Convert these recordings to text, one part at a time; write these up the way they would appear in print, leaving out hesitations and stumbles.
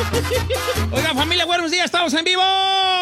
Oigan, familia, buenos días, estamos en vivo.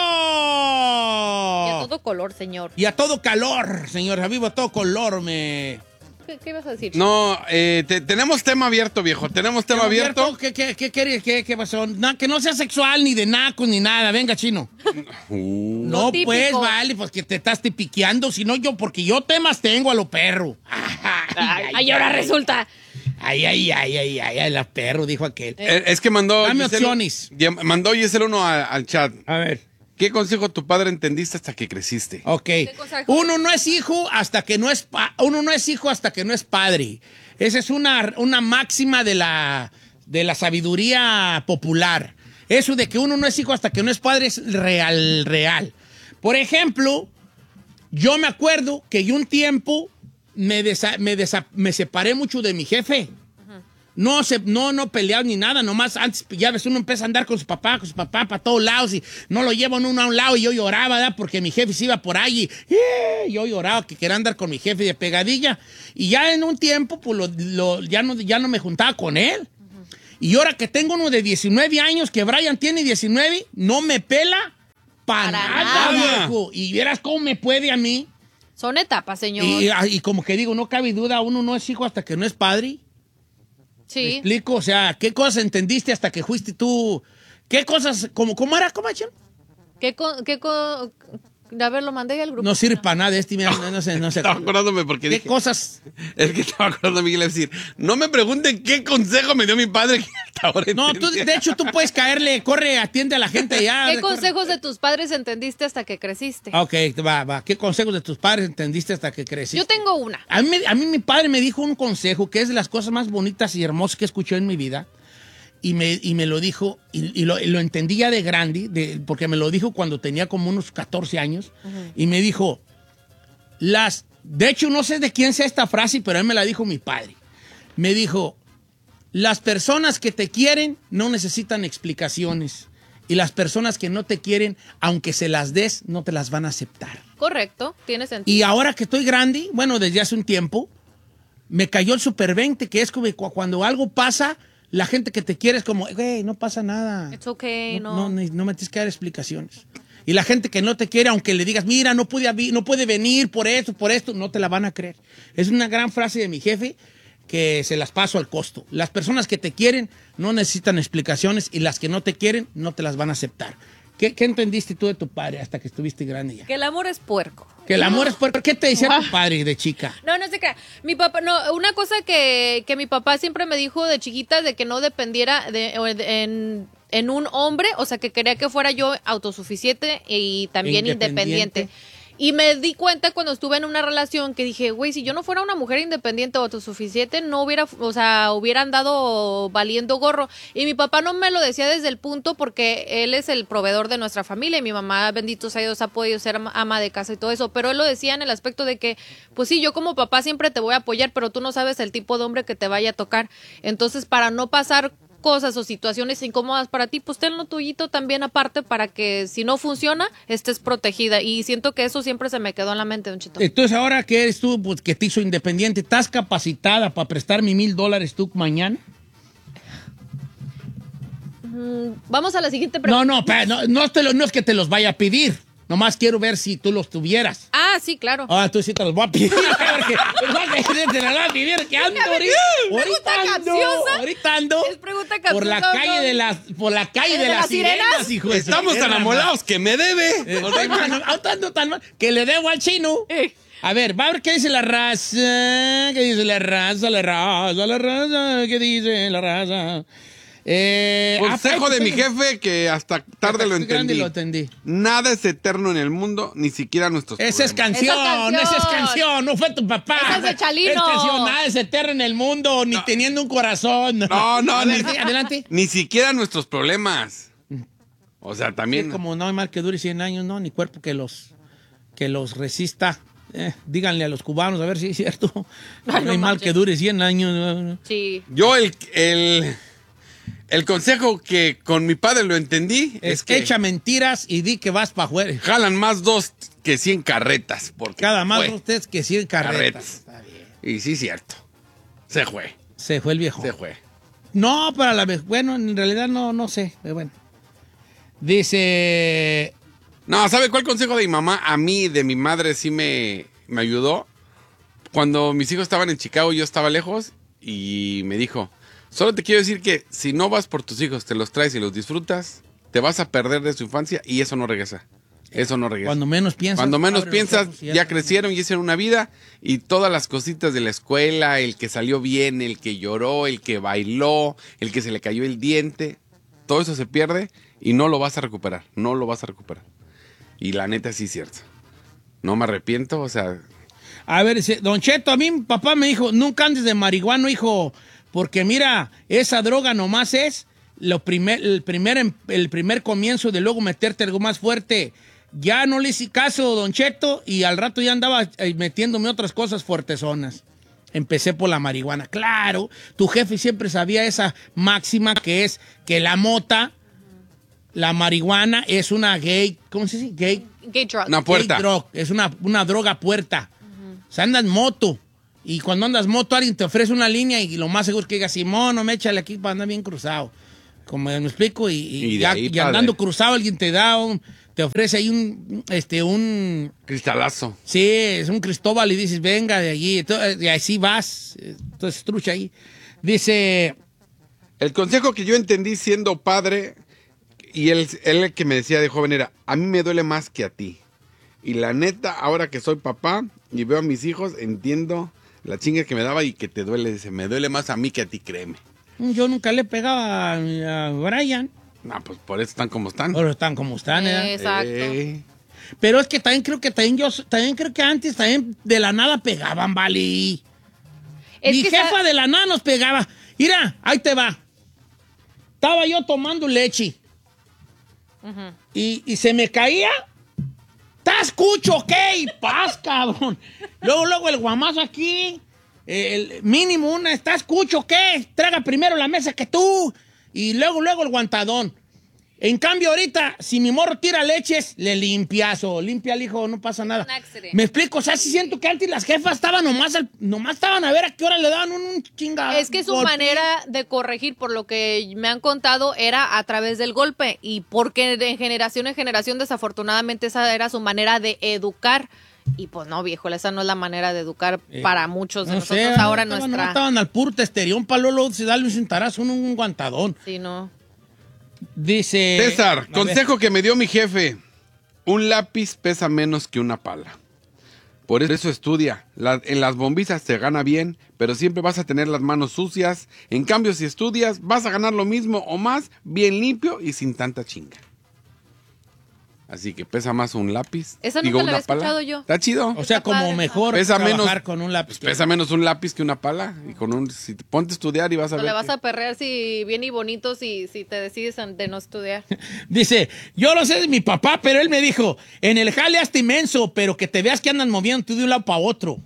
Y a todo color, señor. Y a todo calor, señor. A vivo, a todo color, ¿Qué ibas a decir? No, tenemos tema abierto, viejo. Tenemos tema abierto. ¿Qué pasó? Que no sea sexual, ni de nacos, ni nada. Venga, chino. No, pues, vale, pues que te estás tipiqueando. Si no, porque yo temas tengo a lo perro. Ay, ahora resulta. Ay, la perro, dijo aquel. Es que mandó... Dame opciones. Mandó Giselle uno al chat. A ver. ¿Qué consejo tu padre entendiste hasta que creciste? Ok. Uno no es hijo hasta que no es padre. Esa es una máxima de la sabiduría popular. Eso de que uno no es hijo hasta que no es padre es real. Por ejemplo, yo me acuerdo que yo un tiempo me separé mucho de mi jefe. No peleado ni nada, nomás antes, ya ves, uno empieza a andar con su papá para todos lados y no lo llevan uno a un lado y yo lloraba, ¿verdad? Porque mi jefe se iba por ahí y yo lloraba que quería andar con mi jefe de pegadilla y ya en un tiempo pues ya no me juntaba con él. Y ahora que tengo uno de 19 años, que Brian tiene 19, no me pela para nada, viejo. Y vieras cómo me puede a mí. Son etapas, señor. Y como que digo, no cabe duda, uno no es hijo hasta que no es padre. Sí. ¿Me explico? O sea, ¿qué cosas entendiste hasta que fuiste tú? ¿Qué cosas, cómo era? ¿Cómo hecho? A ver, lo mandé al grupo. No sirve para nada mira, no sé. Estaba acordándome porque ¿Qué cosas? Es que estaba acordándome, Miguel, decir, no me pregunten qué consejo me dio mi padre que hasta ahora No, de hecho, tú puedes caerle, corre, atiende a la gente ya. ¿Qué consejos de tus padres entendiste hasta que creciste? Ok, va. ¿Qué consejos de tus padres entendiste hasta que creciste? Yo tengo una. A mí mi padre me dijo un consejo que es de las cosas más bonitas y hermosas que he escuchado en mi vida. Y me lo dijo, y lo entendí ya de grande, porque me lo dijo cuando tenía como unos 14 años. Y me dijo, de hecho, no sé de quién sea esta frase, pero a mí me la dijo mi padre. Me dijo, las personas que te quieren no necesitan explicaciones. Y las personas que no te quieren, aunque se las des, no te las van a aceptar. Correcto, tiene sentido. Y ahora que estoy grande, bueno, desde hace un tiempo, me cayó el super 20, que es como cuando algo pasa... La gente que te quiere es como, güey, no pasa nada. It's okay, no me tienes que dar explicaciones. Y la gente que no te quiere, aunque le digas, mira, no puede venir por esto, no te la van a creer. Es una gran frase de mi jefe que se las paso al costo. Las personas que te quieren no necesitan explicaciones y las que no te quieren no te las van a aceptar. ¿Qué entendiste tú de tu padre hasta que estuviste grande ya? Que el amor es puerco. Que el amor es puerco. ¿Qué te decía tu padre de chica? No sé qué. Mi papá, una cosa que mi papá siempre me dijo de chiquita de que no dependiera en un hombre, o sea, que quería que fuera yo autosuficiente y también independiente. Y me di cuenta cuando estuve en una relación que dije, güey, si yo no fuera una mujer independiente o autosuficiente, no hubiera andado valiendo gorro. Y mi papá no me lo decía desde el punto porque él es el proveedor de nuestra familia y mi mamá, bendito sea Dios, ha podido ser ama de casa y todo eso. Pero él lo decía en el aspecto de que, pues sí, yo como papá siempre te voy a apoyar, pero tú no sabes el tipo de hombre que te vaya a tocar. Entonces, para no pasar cosas o situaciones incómodas para ti, pues ten lo tuyito también aparte para que si no funciona, estés protegida. Y siento que eso siempre se me quedó en la mente, Don Chito. Entonces, ahora que eres tú, pues, que te hizo independiente, ¿estás capacitada para prestarme $1,000 tú mañana? Vamos a la siguiente pregunta. No es que te los vaya a pedir. Nomás quiero ver si tú los tuvieras. Ah, sí, claro. Ah, tú sí te los voy a pedir. Te la vas a pedir. ¿Qué ando ahorita ando? Es pregunta capciosa. Por la calle de las sirenas, hijo. Estamos tan amolados que me debe. Ando tan mal que le debo al chino. A ver, va a ver qué dice la raza. ¿Qué dice la raza? ¿Qué dice la raza? Consejo de mi jefe que hasta tarde lo entendí. Nada es eterno en el mundo, ni siquiera nuestros Esa es canción, no fue tu papá. Esa es de Chalino. Es canción, nada es eterno en el mundo, ni teniendo un corazón. Adelante. Ni siquiera nuestros problemas. O sea, también. Sí, como no hay mal que dure 100 años, no, ni cuerpo que los resista. Díganle a los cubanos a ver si es cierto. No hay mal que dure 100 años. Sí. Yo el consejo que con mi padre lo entendí es que echa mentiras y di que vas para afuera. Jalan más 2 que 100 carretas. Porque cada más ustedes que 100 carretas. Está bien. Y sí, cierto. Se fue el viejo. Se fue. No, para la vez. Bueno, en realidad no sé. Pero bueno. Dice. No, ¿sabe cuál consejo de mi mamá? A mí, de mi madre, sí me ayudó. Cuando mis hijos estaban en Chicago, yo estaba lejos y me dijo: solo te quiero decir que si no vas por tus hijos, te los traes y los disfrutas, te vas a perder de su infancia y eso no regresa. Eso no regresa. Cuando menos piensas, ya crecieron y hicieron una vida y todas las cositas de la escuela, el que salió bien, el que lloró, el que bailó, el que se le cayó el diente, todo eso se pierde y no lo vas a recuperar, no lo vas a recuperar. Y la neta sí es cierto. No me arrepiento, o sea... A ver, Don Cheto, a mí mi papá me dijo, nunca andes de marihuano, hijo, porque mira, esa droga nomás es el primer comienzo de luego meterte algo más fuerte. Ya no le hice caso, Don Cheto, y al rato ya andaba metiéndome otras cosas fuertezonas. Empecé por la marihuana. Claro, tu jefe siempre sabía esa máxima que es que la mota, la marihuana es una gay, ¿cómo se dice? Gay drug. Una puerta. Gay drug, es una droga puerta. O sea, andas moto. Y cuando andas moto, alguien te ofrece una línea y lo más seguro es que diga, Simón, no me échale aquí para andar bien cruzado. Como me explico, y andando cruzado alguien te ofrece ahí un cristalazo. Sí, es un Cristóbal y dices, venga de allí. Y así vas. Entonces, trucha ahí. Dice... El consejo que yo entendí siendo padre, y él el que me decía de joven era, a mí me duele más que a ti. Y la neta, ahora que soy papá y veo a mis hijos, entiendo la chinga que me daba y que te duele. Dice, me duele más a mí que a ti, créeme. Yo nunca le pegaba a Brian. No, pues por eso están como están. Pero están como están, ¿eh? Exacto. Pero es que también creo que antes también de la nada pegaban, vale. Mi jefa de la nada nos pegaba. Mira, ahí te va. Estaba yo tomando leche. Y se me caía. ¿Estás cucho qué? Y paz, cabrón. Luego el guamazo aquí. El mínimo una, ¿estás cucho qué? Traga primero la mesa que tú. Y luego el guantadón. En cambio, ahorita, si mi morro tira leches, le limpias o limpia al hijo, no pasa nada. Me explico, o sea, sí siento que antes las jefas estaban nomás estaban a ver a qué hora le daban un chingado. Es que su manera de corregir, por lo que me han contado, era a través del golpe. Y porque de generación en generación, desafortunadamente, esa era su manera de educar. Y pues no, viejo, esa no es la manera de educar para muchos de nosotros ahora nuestra. No estaban al puro testerión, para luego si darle un cintarazo, un guantadón. Sí, no. Dice... César, consejo que me dio mi jefe. Un lápiz pesa menos que una pala. Por eso estudia. En las bombizas se gana bien, pero siempre vas a tener las manos sucias. En cambio, si estudias, vas a ganar lo mismo o más, bien limpio y sin tanta chinga. Así que pesa más un lápiz. Esa nunca la había escuchado yo. Está chido. O sea, como mejor pesa trabajar menos, con un lápiz. Pesa menos un lápiz que una pala. Y si te ponte a estudiar y vas a ver. Le vas a perrear bien y bonito si te decides de no estudiar. Dice, yo lo sé de mi papá, pero él me dijo, en el jale hazte inmenso, pero que te veas que andan moviendo tú de un lado para otro.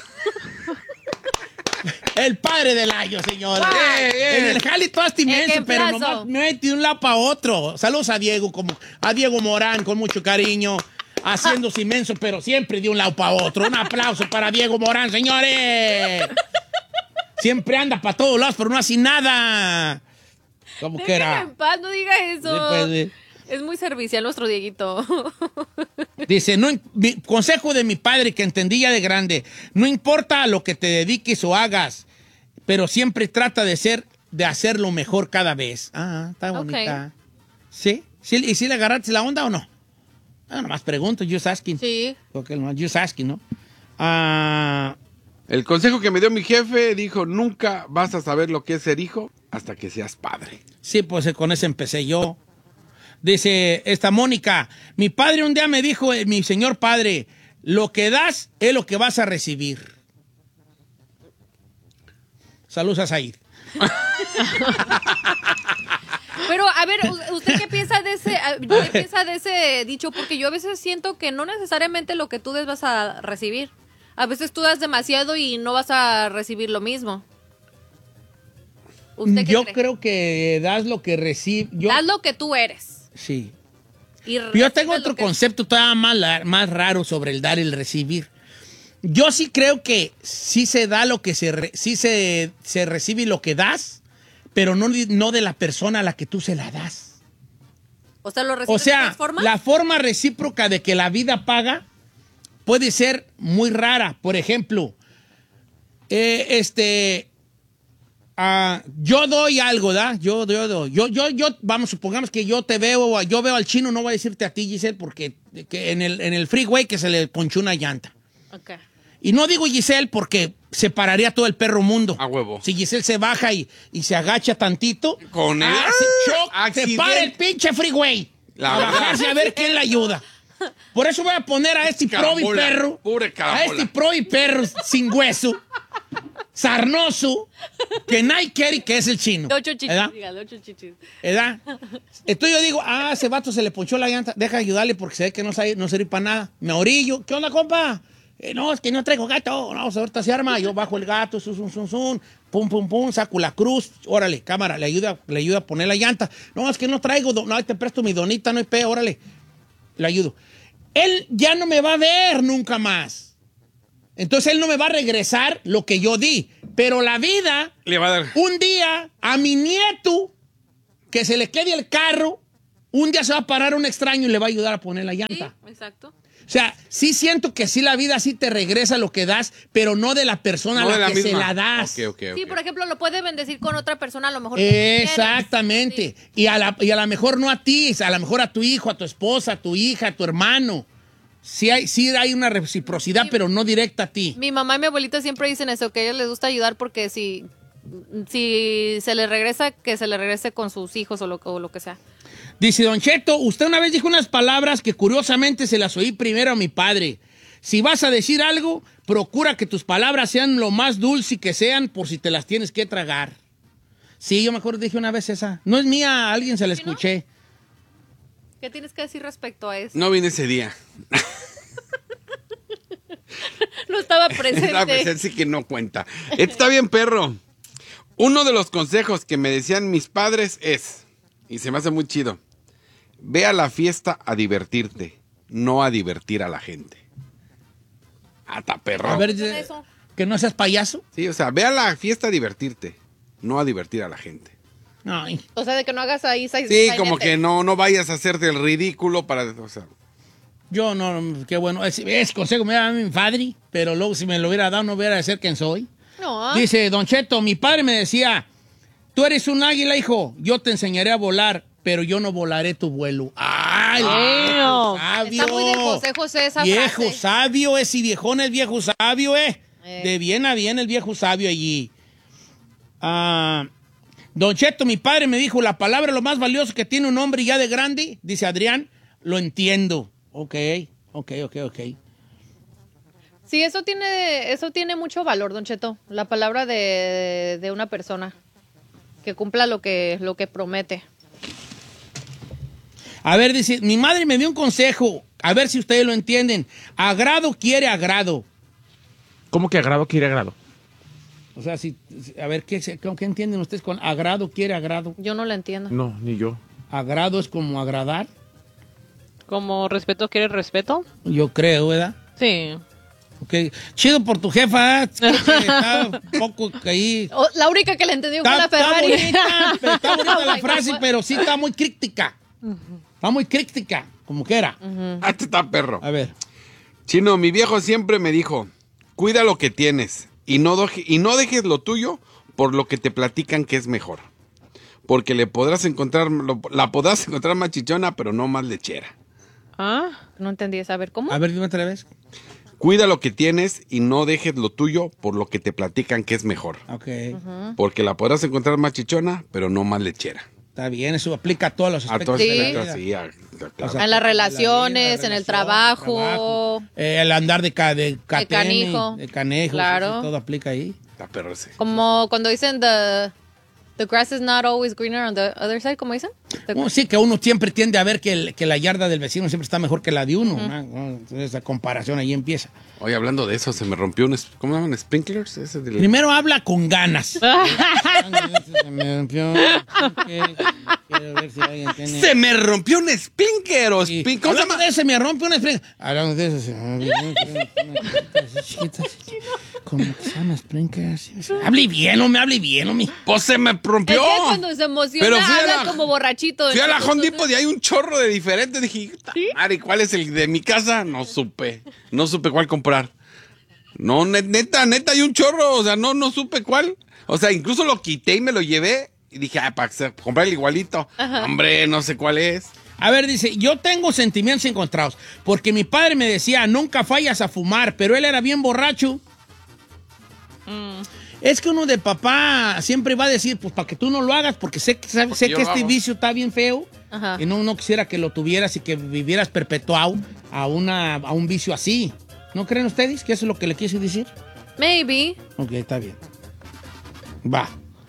El padre del año, señora. En el jale tú hazte inmenso, pero nomás me de un lado para otro. Saludos a Diego Morán, con mucho cariño. Haciéndose inmenso, pero siempre de un lado para otro. Un aplauso para Diego Morán, señores. Siempre anda para todos lados, pero no hace nada. ¿Cómo que era? En paz, no diga eso. Es muy servicial nuestro Dieguito. Dice, consejo de mi padre que entendí ya de grande. No importa a lo que te dediques o hagas, pero siempre trata de hacerlo mejor cada vez. Ah, está bonita. Okay. ¿Sí? ¿Y si le agarraste la onda o no? Nomás pregunto, just asking. Sí. Porque just asking, ¿no? El consejo que me dio mi jefe dijo, nunca vas a saber lo que es ser hijo hasta que seas padre. Sí, pues con ese empecé yo. Dice esta Mónica, mi padre un día me dijo, mi señor padre, lo que das es lo que vas a recibir. Saludos a Said. Pero, a ver, ¿usted qué piensa de ese dicho? Porque yo a veces siento que no necesariamente lo que tú des vas a recibir. A veces tú das demasiado y no vas a recibir lo mismo. ¿Usted qué cree? Creo que das lo que recibes. Das lo que tú eres. Sí. Yo tengo otro concepto todavía más raro sobre el dar y el recibir. Yo sí creo que sí se da lo que sí se recibe lo que das, pero no de la persona a la que tú se la das. O sea, ¿lo recibes O sea, de todas formas? la forma recíproca de que la vida paga puede ser muy rara. Por ejemplo, yo doy algo, ¿verdad? Yo doy. Vamos, supongamos que yo veo al chino, no voy a decirte a ti, Giselle, porque que en el freeway que se le ponchó una llanta. Ok. Y no digo Giselle porque separaría todo el perro mundo. A huevo. Si Giselle se baja y se agacha tantito, Con él. se para el pinche freeway. La A verdad. bajarse a ver quién la ayuda. Por eso voy a poner a este probi Carambola, perro. pura carambola. A este probi perro sin hueso, sarnoso, que nadie quiere y que es el chino. De 8 chichis, ¿Verdad? diga, de 8 chichis. ¿Verdad? Entonces yo digo, ese vato se le ponchó la llanta, deja de ayudarle porque se ve que no sirve para nada. Me orillo. ¿Qué onda, compa? No, es que no traigo gato. No, ahorita se arma. Yo bajo el gato, pum, pum, pum, saco la cruz. Órale, cámara, le ayuda a poner la llanta. No, es que no traigo, no, te presto mi donita, no hay pedo, órale. Le ayudo. Él ya no me va a ver nunca más. Entonces él no me va a regresar lo que yo di. Pero la vida, Le va a dar. un día, a mi nieto, que se le quede el carro, un día se va a parar un extraño y le va a ayudar a poner la Sí, llanta. exacto. O sea, sí siento que sí la vida sí te regresa lo que das, pero no de la persona No a de la la que se misma. la das. Ok. Sí, por ejemplo, lo puede bendecir con otra persona, a lo mejor. que Exactamente. Sí. Y a lo mejor no a ti, a lo mejor a tu hijo, a tu esposa, a tu hija, a tu hermano. Sí hay una reciprocidad, Sí. pero no directa a ti. Mi mamá y mi abuelita siempre dicen eso, que a ellos les gusta ayudar porque si se les regresa, que se le regrese con sus hijos o lo que sea. Dice Don Cheto, usted una vez dijo unas palabras que curiosamente se las oí primero a mi padre. Si vas a decir algo, procura que tus palabras sean lo más dulce que sean por si te las tienes que tragar. Sí, yo me acuerdo dije una vez esa. No es mía, a alguien se la ¿Sí, no? escuché. ¿Qué tienes que decir respecto a eso? No vine ese día. No estaba presente. La presencia sí que no cuenta. Está bien, perro. Uno de los consejos que me decían mis padres es, y se me hace muy chido, ve a la fiesta a divertirte, no a divertir a la gente. Ata, perro. A ver, ¿Qué es eso? que no seas payaso. Sí, o sea, ve a la fiesta a divertirte, no a divertir a la gente. Ay. O sea, de que no hagas ahí Sí, como que no vayas a hacerte el ridículo para... O sea, Yo no, qué bueno. Ese consejo me da mi padre, pero luego si me lo hubiera dado no hubiera de ser quien soy. No. Dice Don Cheto, mi padre me decía, tú eres un águila, hijo, yo te enseñaré a volar, pero yo no volaré tu vuelo. ¡Ay, viejo sabio! Está muy de consejos esa Viejo frase. sabio, ese viejón es viejo sabio, De bien a bien el viejo sabio allí. Don Cheto, mi padre me dijo, la palabra lo más valioso que tiene un hombre ya de grande, dice Adrián, lo entiendo. Ok. Sí, eso tiene mucho valor, Don Cheto. La palabra de una persona que cumpla lo que promete. A ver, dice, mi madre me dio un consejo, a ver si ustedes lo entienden. Agrado quiere agrado. ¿Cómo que agrado quiere agrado? O sea, a ver, ¿qué entienden ustedes con agrado quiere agrado? Yo no la entiendo. No, ni yo. Agrado es como agradar, Como respeto quiere respeto. yo creo, ¿verdad? Sí. Ok. Chido por tu jefa, creo que está un poco ahí. La única que le entendió fue la Está Ferrari. está bonita Oh la my frase, God. pero sí está muy críptica. Está muy críptica, como quiera. ¡Ata, está, perro! A ver. Chino, mi viejo siempre me dijo, cuida lo que tienes y no dejes lo tuyo por lo que te platican que es mejor. Porque la podrás encontrar más chichona, pero no más lechera. Ah. No entendí esa. A ver, ¿cómo? A ver, dime otra vez. Cuida lo que tienes y no dejes lo tuyo por lo que te platican que es mejor. Ok. Porque la podrás encontrar más chichona, pero no más lechera. Está bien, eso aplica a todos los A aspectos todos de la aspectos, vida. sí, claro. O sea, En las relaciones, la vida, en el relación, trabajo. el andar de catene, canijo. de canejo, Claro. sí, todo aplica ahí. Está perro ese. Como cuando dicen the grass is not always greener on the other side, ¿cómo dicen? Sí, que uno siempre tiende a ver que la yarda del vecino siempre está mejor que la de uno. ¿No? Entonces la comparación ahí empieza. Oye, hablando de eso, se me rompió ¿cómo se llaman? ¿Sprinklers? Primero habla con ganas. Se me rompió. Quiero ver si alguien tiene... Se me rompió un sprinkler. ¿Cómo se Hablando llama? de ese, me rompe un sprinkler. Hablando de eso, se me rompió ¿Cómo que se llama sprinkler? Hable bien, hombre. Pues se me rompió. Es que cuando se emociona Pero fui a habla la- como borrachito. Fui a la Entonces, Home Depot y hay un chorro de diferentes. Dije, Mari, ¿cuál es el de mi casa? No supe cuál comprar. No, neta, hay un chorro. O sea, no supe cuál. O sea, incluso lo quité y me lo llevé. Y dije, para comprar el igualito. Ajá. Hombre, no sé cuál es. A ver, dice, yo tengo sentimientos encontrados. Porque mi padre me decía, nunca fallas a fumar. Pero él era bien borracho. Es que uno de papá siempre va a decir, pues para que tú no lo hagas, porque sé que yo este lo hago. vicio está bien feo. Ajá. Y no quisiera que lo tuvieras y que vivieras perpetuado a un vicio así. ¿No creen ustedes que eso es lo que le quise decir? Maybe. Ok, está bien. Va.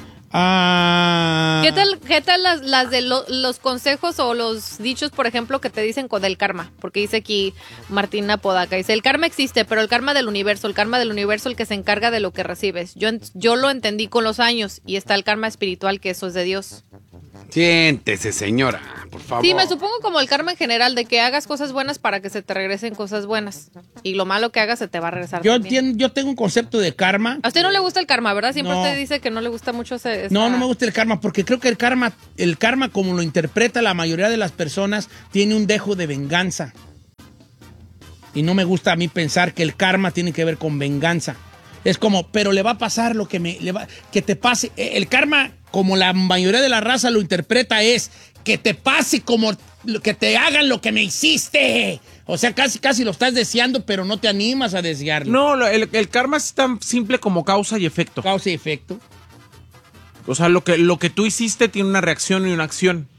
¿Qué tal las de los consejos o los dichos, por ejemplo, que te dicen con el karma? Porque dice aquí Martina Podaca, dice, el karma existe, pero el karma del universo el que se encarga de lo que recibes. Yo lo entendí con los años y está el karma espiritual, que eso es de Dios. Siéntese, señora, por favor. Sí, me supongo como el karma en general, de que hagas cosas buenas para que se te regresen cosas buenas. Y lo malo que hagas se te va a regresar también. Yo tengo un concepto de karma. A usted no le gusta el karma, ¿verdad? Siempre No. usted dice que no le gusta mucho No me gusta el karma, porque creo que el karma como lo interpreta la mayoría de las personas, tiene un dejo de venganza. Y no me gusta a mí pensar que el karma tiene que ver con venganza. Es como, pero le va a pasar lo que te pase. El karma, como la mayoría de la raza lo interpreta, es que te pase como que te hagan lo que me hiciste. O sea, casi lo estás deseando, pero no te animas a desearlo. No, el karma es tan simple como causa y efecto. Causa y efecto. O sea, lo que tú hiciste tiene una reacción y una acción.